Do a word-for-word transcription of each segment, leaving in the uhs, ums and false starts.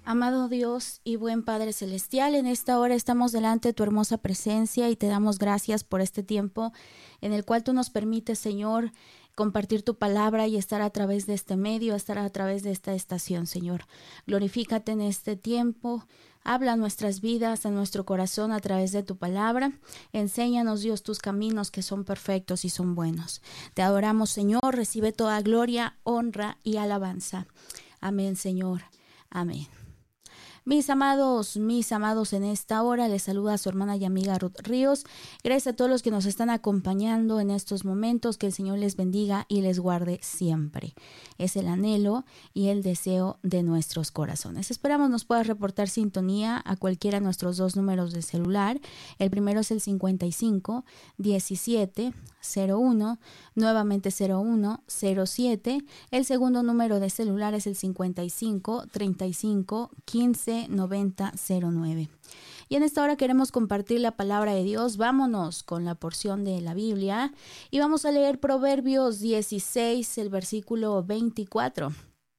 Amado Dios y buen Padre Celestial, en esta hora estamos delante de tu hermosa presencia y te damos gracias por este tiempo en el cual tú nos permites, Señor, compartir tu palabra y estar a través de este medio, estar a través de esta estación, Señor. Glorifícate en este tiempo, habla a nuestras vidas, a nuestro corazón a través de tu palabra. Enséñanos, Dios, tus caminos que son perfectos y son buenos. Te adoramos, Señor, recibe toda gloria, honra y alabanza. Amén, Señor. Amén. Mis amados, mis amados, en esta hora les saluda a su hermana y amiga Ruth Ríos. Gracias a todos los que nos están acompañando en estos momentos. Que el Señor les bendiga y les guarde siempre. Es el anhelo y el deseo de nuestros corazones. Esperamos nos puedas reportar sintonía a cualquiera de nuestros dos números de celular. El primero es el cincuenta y cinco, diecisiete, cero uno, nuevamente cero uno, cero siete. El segundo número de celular es el cincuenta y cinco, treinta y cinco, quince, noventa, cero nueve. Y en esta hora queremos compartir la palabra de Dios. Vámonos con la porción de la Biblia y vamos a leer Proverbios dieciséis, el versículo veinticuatro.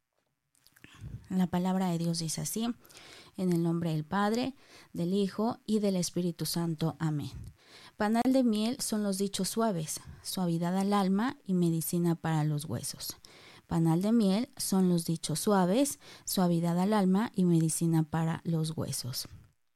La palabra de Dios dice así: en el nombre del Padre, del Hijo y del Espíritu Santo. Amén. Panal de miel son los dichos suaves, suavidad al alma y medicina para los huesos. Panal de miel son los dichos suaves, suavidad al alma y medicina para los huesos.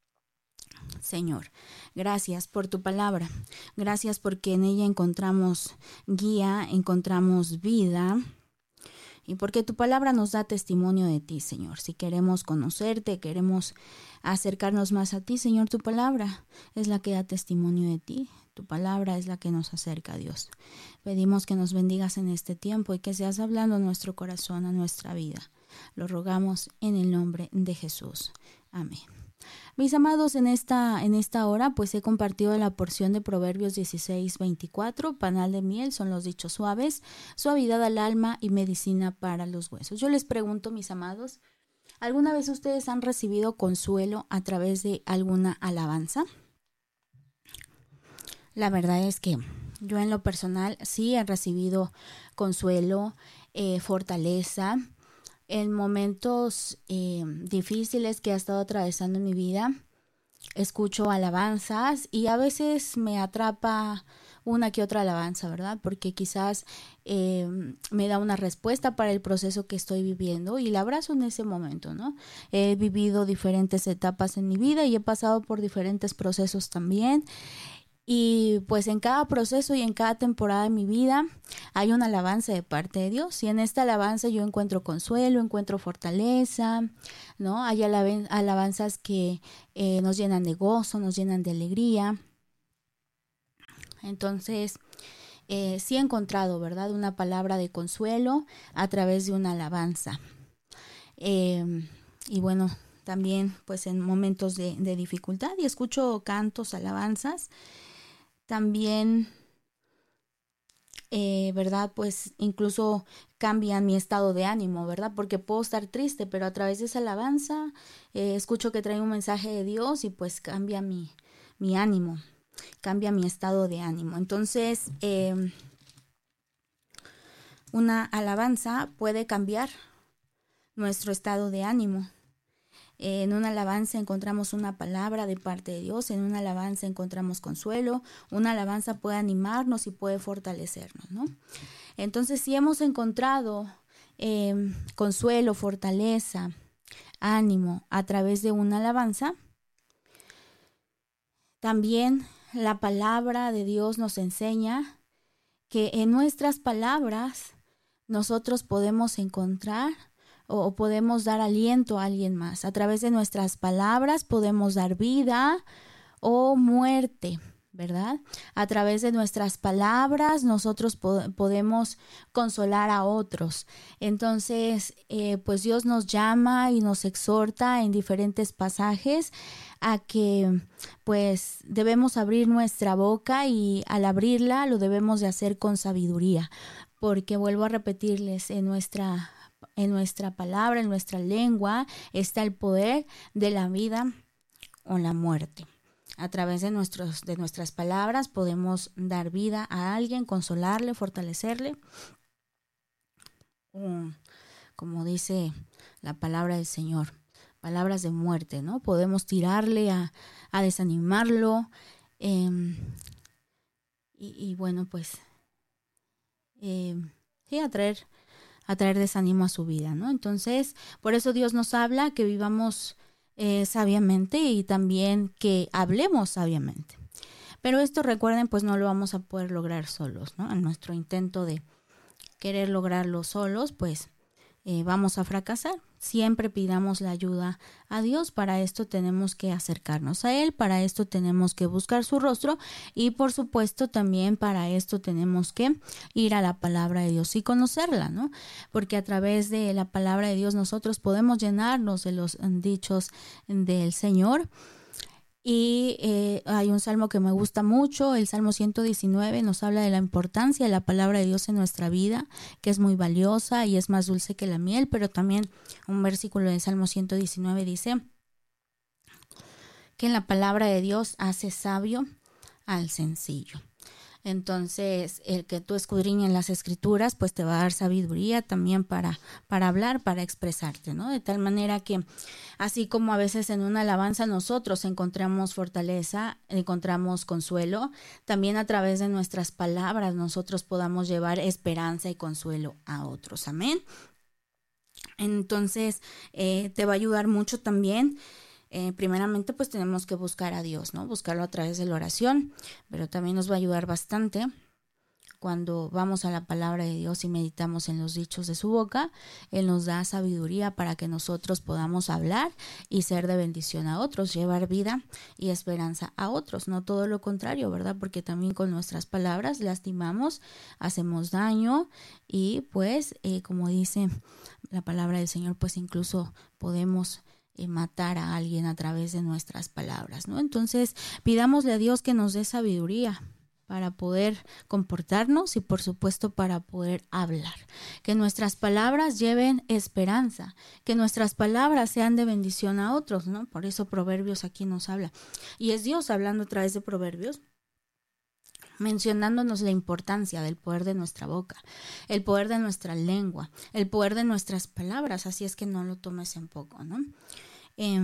Señor, gracias por tu palabra. Gracias porque en ella encontramos guía, encontramos vida. Y porque tu palabra nos da testimonio de ti, Señor. Si queremos conocerte, queremos acercarnos más a ti, Señor, tu palabra es la que da testimonio de ti. Tu palabra es la que nos acerca a Dios. Pedimos que nos bendigas en este tiempo y que seas hablando a nuestro corazón, a nuestra vida. Lo rogamos en el nombre de Jesús. Amén. Mis amados, en esta, en esta hora pues he compartido la porción de Proverbios dieciséis, veinticuatro. Panal de miel son los dichos suaves, suavidad al alma y medicina para los huesos. Yo les pregunto, mis amados, ¿alguna vez ustedes han recibido consuelo a través de alguna alabanza? La verdad es que yo en lo personal sí he recibido consuelo, eh, fortaleza, en momentos eh, difíciles que he estado atravesando en mi vida. Escucho alabanzas y a veces me atrapa una que otra alabanza, ¿verdad? Porque quizás eh, me da una respuesta para el proceso que estoy viviendo y la abrazo en ese momento, ¿no? He vivido diferentes etapas en mi vida y he pasado por diferentes procesos también. Y pues en cada proceso y en cada temporada de mi vida hay una alabanza de parte de Dios, y en esta alabanza yo encuentro consuelo, encuentro fortaleza, ¿no? Hay alaben- alabanzas que eh, nos llenan de gozo, nos llenan de alegría. Entonces eh, sí he encontrado, ¿verdad?, una palabra de consuelo a través de una alabanza. Eh, y bueno, también pues en momentos de, de dificultad, y escucho cantos, alabanzas. También, eh, ¿verdad? Pues incluso cambia mi estado de ánimo, ¿verdad? Porque puedo estar triste, pero a través de esa alabanza eh, escucho que trae un mensaje de Dios y pues cambia mi, mi ánimo, cambia mi estado de ánimo. Entonces, eh, una alabanza puede cambiar nuestro estado de ánimo. En una alabanza encontramos una palabra de parte de Dios, en una alabanza encontramos consuelo, una alabanza puede animarnos y puede fortalecernos, ¿no? Entonces, si hemos encontrado eh, consuelo, fortaleza, ánimo a través de una alabanza, también la palabra de Dios nos enseña que en nuestras palabras nosotros podemos encontrar o podemos dar aliento a alguien más. A través de nuestras palabras podemos dar vida o muerte, ¿verdad? A través de nuestras palabras nosotros po- podemos consolar a otros. Entonces, eh, pues Dios nos llama y nos exhorta en diferentes pasajes a que pues debemos abrir nuestra boca, y al abrirla lo debemos de hacer con sabiduría, porque vuelvo a repetirles, en nuestra En nuestra palabra, en nuestra lengua, está el poder de la vida o la muerte. A través de, nuestros, de nuestras palabras podemos dar vida a alguien, consolarle, fortalecerle. Um, como dice la palabra del Señor, palabras de muerte, ¿no? Podemos tirarle a, a desanimarlo eh, y, y bueno, pues eh, sí, a traer, a traer desánimo a su vida, ¿no? Entonces, por eso Dios nos habla que vivamos eh, sabiamente y también que hablemos sabiamente. Pero esto, recuerden, pues no lo vamos a poder lograr solos, ¿no? En nuestro intento de querer lograrlo solos, pues eh, vamos a fracasar. Siempre pidamos la ayuda a Dios. Para esto tenemos que acercarnos a Él, para esto tenemos que buscar su rostro y por supuesto también para esto tenemos que ir a la palabra de Dios y conocerla, ¿no? Porque a través de la palabra de Dios nosotros podemos llenarnos de los dichos del Señor. Y eh, hay un salmo que me gusta mucho, el Salmo ciento diecinueve, nos habla de la importancia de la palabra de Dios en nuestra vida, que es muy valiosa y es más dulce que la miel, pero también un versículo del Salmo ciento diecinueve dice que la palabra de Dios hace sabio al sencillo. Entonces, el que tú escudriñes las escrituras, pues te va a dar sabiduría también para, para hablar, para expresarte, ¿no? De tal manera que, así como a veces en una alabanza nosotros encontramos fortaleza, encontramos consuelo, también a través de nuestras palabras nosotros podamos llevar esperanza y consuelo a otros. Amén. Entonces, eh, te va a ayudar mucho también. Eh, primeramente pues tenemos que buscar a Dios, ¿no? Buscarlo a través de la oración, pero también nos va a ayudar bastante cuando vamos a la palabra de Dios y meditamos en los dichos de su boca. Él nos da sabiduría para que nosotros podamos hablar y ser de bendición a otros, llevar vida y esperanza a otros, no todo lo contrario, ¿verdad? Porque también con nuestras palabras lastimamos, hacemos daño y pues eh, como dice la palabra del Señor, pues incluso podemos Eh, matar a alguien a través de nuestras palabras, ¿no? Entonces, pidámosle a Dios que nos dé sabiduría para poder comportarnos y por supuesto para poder hablar. Que nuestras palabras lleven esperanza, que nuestras palabras sean de bendición a otros, ¿no? Por eso Proverbios aquí nos habla. Y es Dios hablando a través de Proverbios, mencionándonos la importancia del poder de nuestra boca, el poder de nuestra lengua, el poder de nuestras palabras, así es que no lo tomes en poco, ¿no? Eh,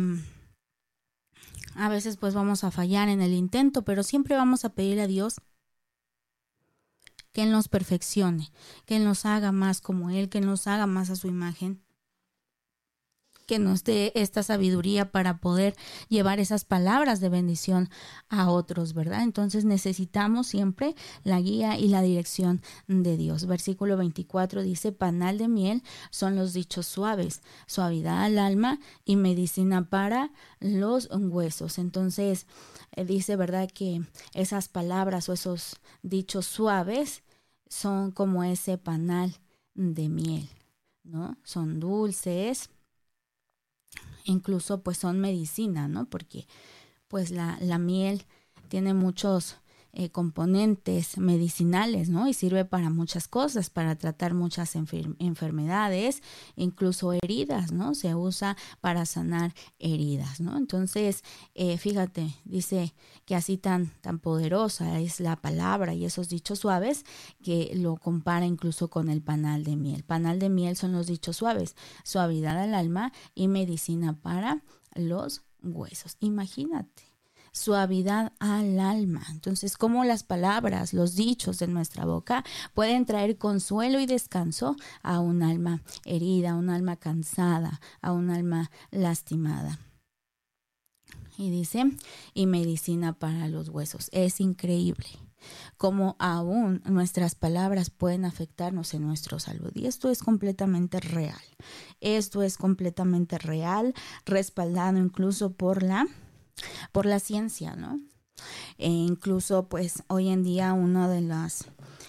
a veces pues vamos a fallar en el intento, pero siempre vamos a pedirle a Dios que Él nos perfeccione, que Él nos haga más como Él, que nos haga más a su imagen, que nos dé esta sabiduría para poder llevar esas palabras de bendición a otros, ¿verdad? Entonces necesitamos siempre la guía y la dirección de Dios. Versículo veinticuatro dice, panal de miel son los dichos suaves, suavidad al alma y medicina para los huesos. Entonces eh, dice, ¿verdad?, que esas palabras o esos dichos suaves son como ese panal de miel, ¿no? Son dulces, incluso pues son medicina, ¿no? Porque pues la, la miel tiene muchos eh, componentes medicinales, ¿no? Y sirve para muchas cosas, para tratar muchas enfer- enfermedades, incluso heridas, ¿no? Se usa para sanar heridas, ¿no? Entonces, eh, fíjate, dice que así tan, tan poderosa es la palabra y esos dichos suaves que lo compara incluso con el panal de miel. Panal de miel son los dichos suaves, suavidad al alma y medicina para los huesos. Imagínate. Suavidad al alma. Entonces, cómo las palabras, los dichos de nuestra boca pueden traer consuelo y descanso a un alma herida, a un alma cansada, a un alma lastimada. Y dice, y medicina para los huesos. Es increíble cómo aún nuestras palabras pueden afectarnos en nuestra salud. Y esto es completamente real. Esto es completamente real, respaldado incluso por la por la ciencia, ¿no? E incluso pues hoy en día una de las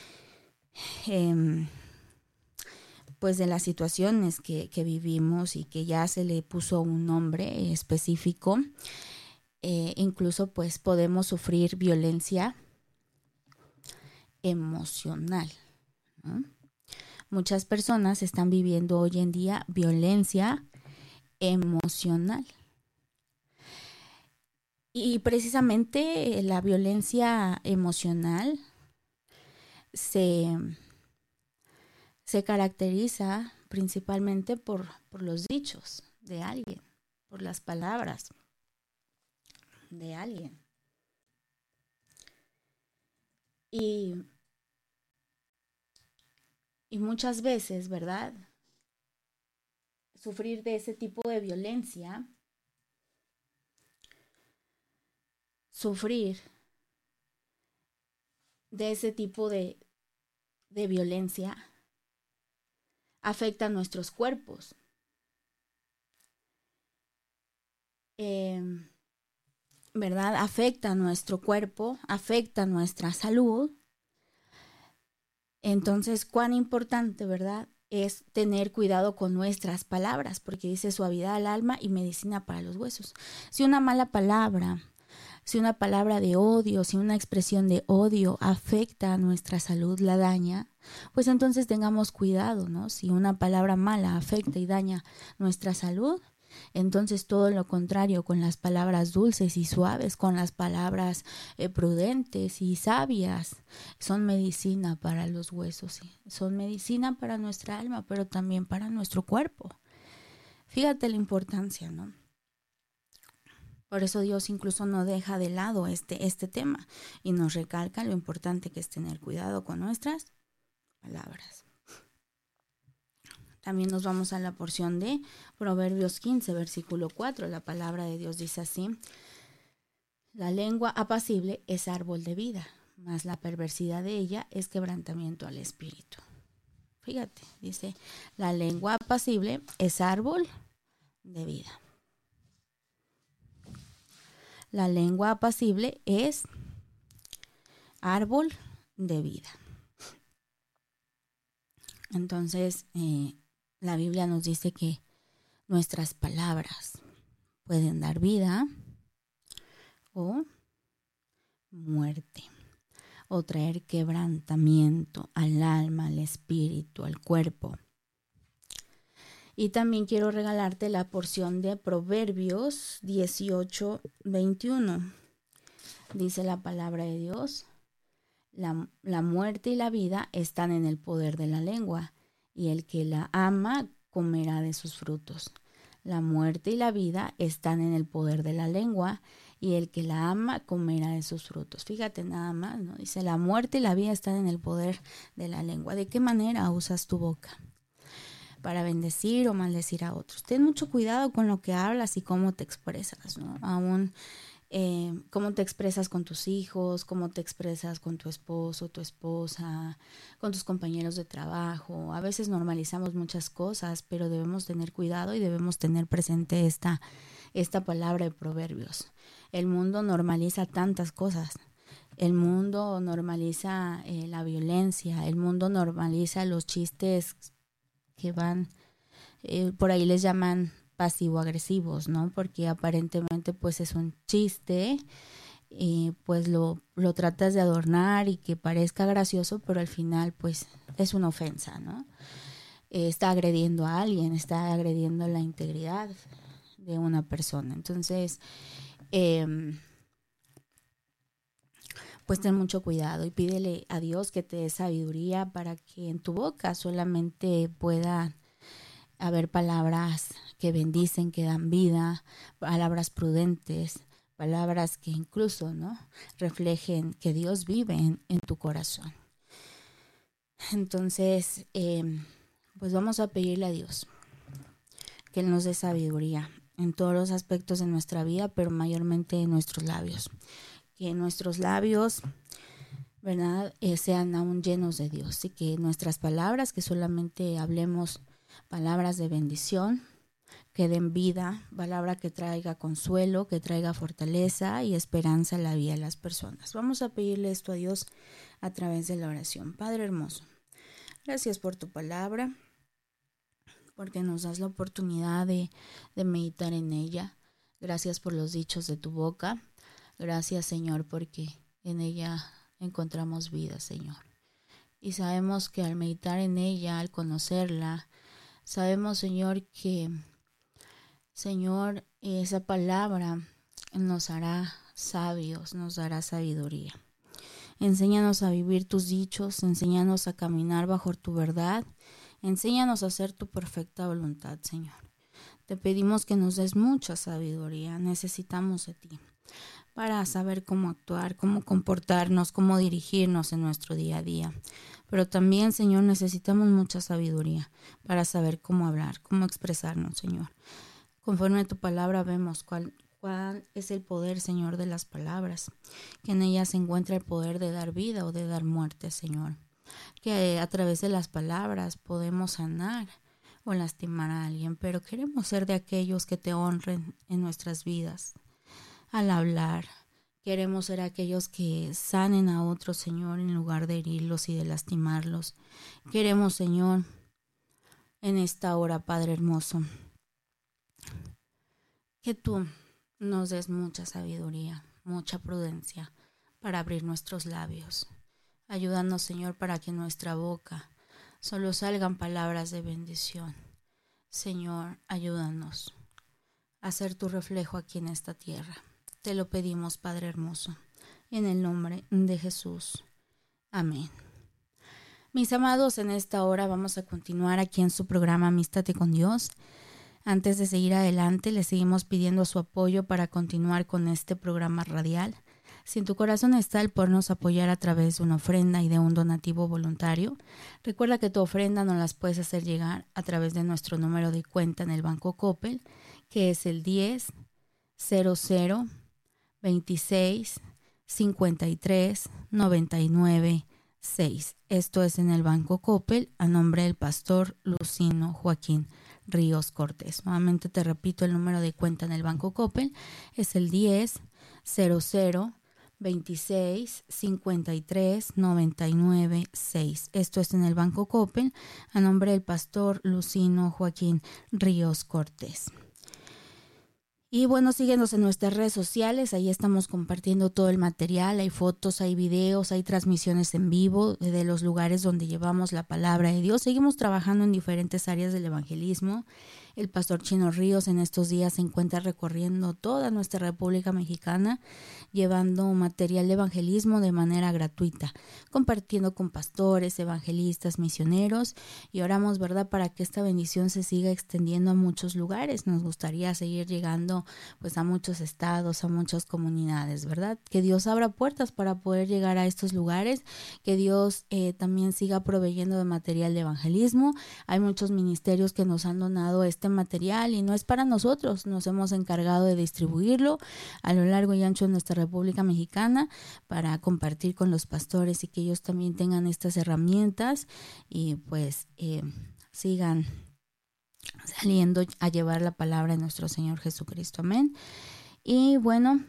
eh, pues de las situaciones que, que vivimos y que ya se le puso un nombre específico, eh, incluso pues podemos sufrir violencia emocional, ¿no? Muchas personas están viviendo hoy en día violencia emocional. Y precisamente la violencia emocional se, se caracteriza principalmente por, por los dichos de alguien, por las palabras de alguien. Y, y muchas veces, ¿verdad? Sufrir de ese tipo de violencia, sufrir de ese tipo de, de violencia afecta a nuestros cuerpos. Eh, ¿Verdad? Afecta a nuestro cuerpo, afecta a nuestra salud. Entonces, cuán importante, ¿verdad?, es tener cuidado con nuestras palabras, porque dice suavidad al alma y medicina para los huesos. Si una mala palabra, si una palabra de odio, si una expresión de odio afecta a nuestra salud, la daña, pues entonces tengamos cuidado, ¿no? Si una palabra mala afecta y daña nuestra salud, entonces todo lo contrario, con las palabras dulces y suaves, con las palabras eh, prudentes y sabias, son medicina para los huesos, ¿sí? Son medicina para nuestra alma, pero también para nuestro cuerpo. Fíjate la importancia, ¿no? Por eso Dios incluso no deja de lado este, este tema y nos recalca lo importante que es tener cuidado con nuestras palabras. También nos vamos a la porción de Proverbios quince, versículo cuatro. La palabra de Dios dice así: la lengua apacible es árbol de vida, mas la perversidad de ella es quebrantamiento al espíritu. Fíjate, dice, la lengua apacible es árbol de vida. La lengua apacible es árbol de vida. Entonces, eh, la Biblia nos dice que nuestras palabras pueden dar vida o muerte, o traer quebrantamiento al alma, al espíritu, al cuerpo. Y también quiero regalarte la porción de Proverbios dieciocho, veintiuno. Dice la palabra de Dios: la, la muerte y la vida están en el poder de la lengua, y el que la ama comerá de sus frutos. La muerte y la vida están en el poder de la lengua, y el que la ama comerá de sus frutos. Fíjate nada más, ¿no? Dice, la muerte y la vida están en el poder de la lengua. ¿De qué manera usas tu boca para bendecir o maldecir a otros? Ten mucho cuidado con lo que hablas y cómo te expresas, ¿no? Aún eh, cómo te expresas con tus hijos, cómo te expresas con tu esposo, tu esposa, con tus compañeros de trabajo. A veces normalizamos muchas cosas, pero debemos tener cuidado y debemos tener presente esta, esta palabra de Proverbios. El mundo normaliza tantas cosas. El mundo normaliza eh, la violencia, el mundo normaliza los chistes que van, eh, por ahí les llaman pasivo-agresivos, ¿no? Porque aparentemente pues es un chiste y pues lo, lo tratas de adornar y que parezca gracioso, pero al final pues es una ofensa, ¿no? Eh, está agrediendo a alguien, está agrediendo la integridad de una persona. Entonces, eh, pues ten mucho cuidado y pídele a Dios que te dé sabiduría para que en tu boca solamente pueda haber palabras que bendicen, que dan vida, palabras prudentes, palabras que incluso, ¿no?, reflejen que Dios vive en, en tu corazón. Entonces, eh, pues vamos a pedirle a Dios que Él nos dé sabiduría en todos los aspectos de nuestra vida, pero mayormente en nuestros labios. Que nuestros labios, ¿verdad?, eh, sean aún llenos de Dios, y que nuestras palabras, que solamente hablemos palabras de bendición, que den vida, palabra que traiga consuelo, que traiga fortaleza y esperanza a la vida de las personas. Vamos a pedirle esto a Dios a través de la oración. Padre hermoso, gracias por tu palabra, porque nos das la oportunidad de, de meditar en ella. Gracias por los dichos de tu boca. Gracias, Señor, porque en ella encontramos vida, Señor. Y sabemos que al meditar en ella, al conocerla, sabemos, Señor, que, Señor, esa palabra nos hará sabios, nos dará sabiduría. Enséñanos a vivir tus dichos, enséñanos a caminar bajo tu verdad, enséñanos a hacer tu perfecta voluntad, Señor. Te pedimos que nos des mucha sabiduría. Necesitamos de ti para saber cómo actuar, cómo comportarnos, cómo dirigirnos en nuestro día a día. Pero también, Señor, necesitamos mucha sabiduría para saber cómo hablar, cómo expresarnos, Señor. Conforme a tu palabra vemos cuál, cuál es el poder, Señor, de las palabras, que en ellas se encuentra el poder de dar vida o de dar muerte, Señor. Que a través de las palabras podemos sanar o lastimar a alguien, pero queremos ser de aquellos que te honren en nuestras vidas. Al hablar, queremos ser aquellos que sanen a otros, Señor, en lugar de herirlos y de lastimarlos. Queremos, Señor, en esta hora, Padre hermoso, que tú nos des mucha sabiduría, mucha prudencia para abrir nuestros labios. Ayúdanos, Señor, para que en nuestra boca solo salgan palabras de bendición. Señor, ayúdanos a ser tu reflejo aquí en esta tierra. Te lo pedimos, Padre hermoso, en el nombre de Jesús. Amén. Mis amados, en esta hora vamos a continuar aquí en su programa Amístate con Dios. Antes de seguir adelante, le seguimos pidiendo su apoyo para continuar con este programa radial. Si en tu corazón está el podernos apoyar a través de una ofrenda y de un donativo voluntario, recuerda que tu ofrenda nos las puedes hacer llegar a través de nuestro número de cuenta en el Banco Coppel, que es el diez cero cero veintiséis cincuenta y tres noventa y nueve seis. Esto es en el Banco Coppel a nombre del pastor Lucino Joaquín Ríos Cortés. Nuevamente te repito, el número de cuenta en el Banco Coppel es el diez cero cero veintiséis cincuenta y tres noventa y nueve seis. Esto es en el Banco Coppel a nombre del pastor Lucino Joaquín Ríos Cortés. Y bueno, síguenos en nuestras redes sociales, ahí estamos compartiendo todo el material, hay fotos, hay videos, hay transmisiones en vivo de los lugares donde llevamos la palabra de Dios. Seguimos trabajando en diferentes áreas del evangelismo. El pastor Chino Ríos en estos días se encuentra recorriendo toda nuestra República Mexicana, llevando material de evangelismo de manera gratuita, compartiendo con pastores, evangelistas, misioneros, y oramos, ¿verdad?, para que esta bendición se siga extendiendo a muchos lugares. Nos gustaría seguir llegando pues a muchos estados, a muchas comunidades, ¿verdad? Que Dios abra puertas para poder llegar a estos lugares, que Dios eh, también siga proveyendo de material de evangelismo. Hay muchos ministerios que nos han donado este material y no es para nosotros, nos hemos encargado de distribuirlo a lo largo y ancho de nuestra República Mexicana para compartir con los pastores y que ellos también tengan estas herramientas y pues eh, sigan saliendo a llevar la palabra de nuestro Señor Jesucristo. Amén. Y bueno,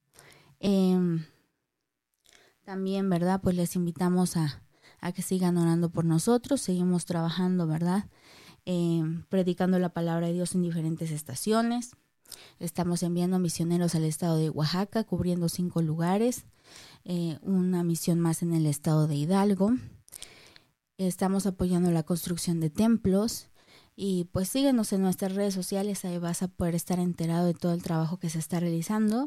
eh, también, ¿verdad? Pues les invitamos a, a que sigan orando por nosotros. Seguimos trabajando, ¿verdad? Eh, predicando la palabra de Dios en diferentes estaciones. Estamos enviando misioneros al estado de Oaxaca, cubriendo cinco lugares, eh, una misión más en el estado de Hidalgo. Estamos apoyando la construcción de templos y pues síguenos en nuestras redes sociales, ahí vas a poder estar enterado de todo el trabajo que se está realizando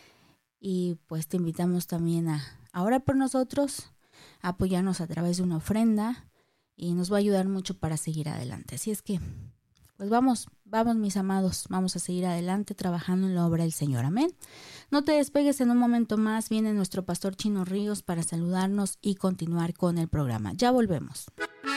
y pues te invitamos también a, a orar por nosotros, a apoyarnos a través de una ofrenda y nos va a ayudar mucho para seguir adelante. Así es que pues vamos, vamos mis amados, vamos a seguir adelante trabajando en la obra del Señor. Amén. No te despegues, en un momento más viene nuestro pastor Chino Ríos para saludarnos y continuar con el programa. Ya volvemos.